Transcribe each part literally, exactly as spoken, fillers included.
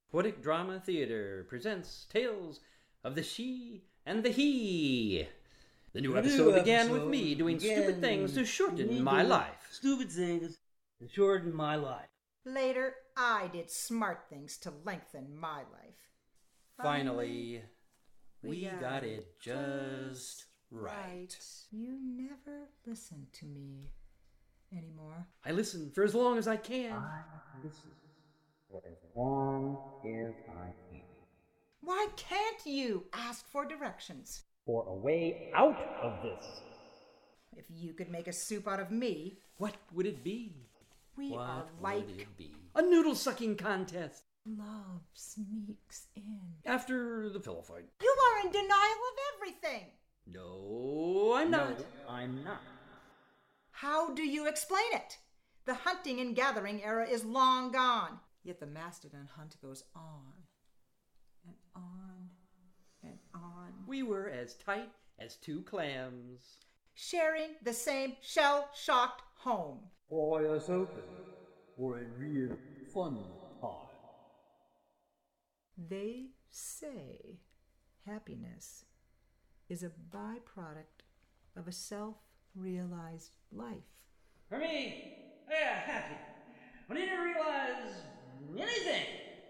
Poetic Drama Theater presents Tales of the She and the He. The new The new episode began episode with me doing began stupid things to shorten me my doing life. Stupid things to shorten my life. Later, I did smart things to lengthen my life. Finally, we got got it just right. You never listen to me anymore. I listen for as long as I can. I listen for as long as I can. Why can't you ask for directions? For a way out of this. If you could make a soup out of me, What would it be? we What are would like it be? A noodle-sucking contest. love sneaks in. After the pillow fight. You are in denial of everything. No, I'm not. No, I'm not. How do you explain it? The hunting and gathering era is long gone. Yet the mastodon hunt goes on and on and on. We were as tight as two clams. Sharing the same shell-shocked home. Boy us open for a real fun time. They say happiness is a byproduct of a self-realized life. For me, yeah, happy. I didn't realize anything.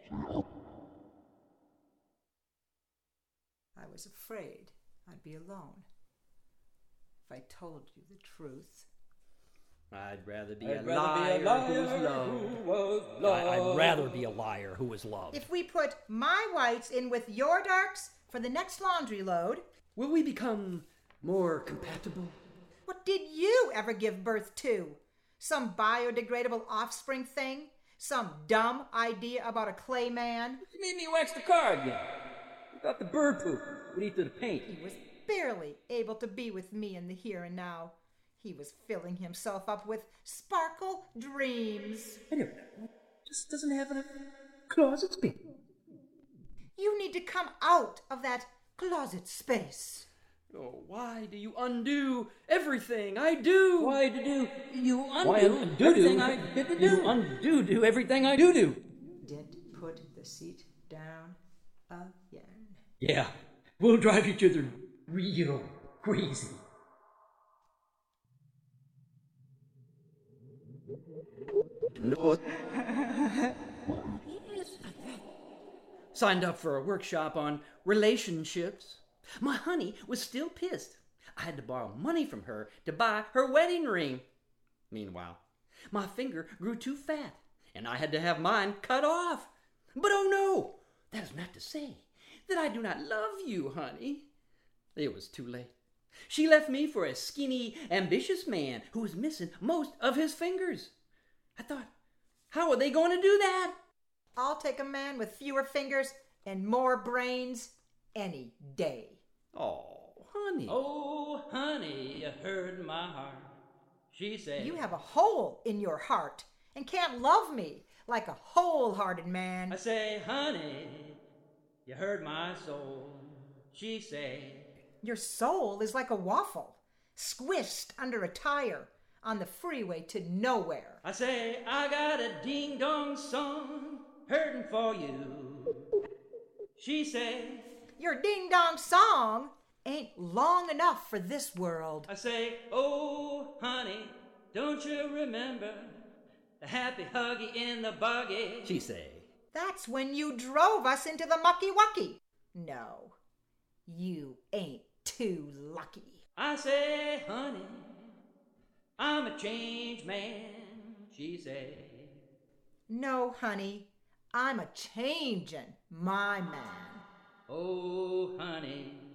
I was afraid I'd be alone if I told you the truth. I'd rather be, I'd a, rather liar be a liar who's loved. who was I, loved. I'd rather be a liar who was loved. If we put my whites in with your darks for the next laundry load, Will we become more compatible? what did you ever give birth to? Some biodegradable offspring thing? Some dumb idea about a clay man? You made me wax the car again. I thought the bird poop would eat through the paint. He was barely able to be with me in the here and now. He was filling himself up with sparkle dreams. I don't know. Just doesn't have enough closet space. You need to come out of that closet space. Oh, why do you undo everything I do? Why to do? You undo Why undo everything do? I did to do. You undo do everything I do do. Didn't put the seat down again. Yeah, we'll drive each other real crazy. No. Signed up for a workshop on relationships. My honey was still pissed. I had to borrow money from her to buy her wedding ring. Meanwhile, my finger grew too fat, and I had to have mine cut off. But oh no, that is not to say that I do not love you, honey. It was too late. She left me for a skinny, ambitious man who was missing most of his fingers. I thought, how are they going to do that? I'll take a man with fewer fingers and more brains any day. Oh, honey. Oh, honey, you hurt my heart. She said, You have a hole in your heart and can't love me like a wholehearted I man. say, honey, you hurt my soul. She said, Your soul is like a waffle, squished under a tire on the freeway to nowhere. I say, I got a ding-dong song hurting for you. She said, Your ding-dong song ain't long enough for this world. I say, oh, honey, don't you remember the happy huggy in the buggy? She say, That's when you drove us into the mucky-wucky. No, you ain't too lucky. I say, honey, I'm a changed man. She said, No, honey, I'm a changin' my man. oh, honey,